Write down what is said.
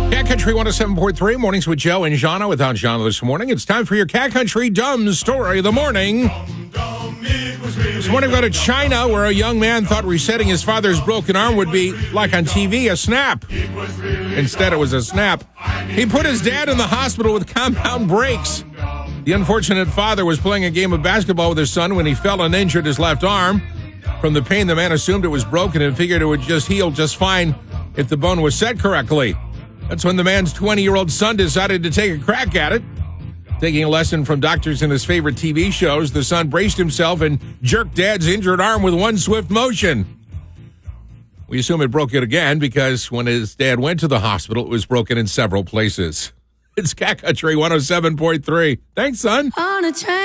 Cat Country 107.3, Mornings with Joe and Jana. Without Jana this morning, it's time for your Cat Country Dumb Story of the Morning. This morning, we go to China, where a young man thought resetting his father's broken arm would be, like on TV, a snap. Instead, it was a snap. He put his dad in the hospital with compound breaks. The unfortunate father was playing a game of basketball with his son when he fell and injured his left arm. From the pain, the man assumed it was broken and figured it would just heal just fine if the bone was set correctly. That's when the man's 20-year-old son decided to take a crack at it. Taking a lesson from doctors in his favorite TV shows, the son braced himself and jerked Dad's injured arm with one swift motion. We assume it broke it again because when his dad went to the hospital, it was broken in several places. It's Cat Country 107.3. Thanks, son. On a train.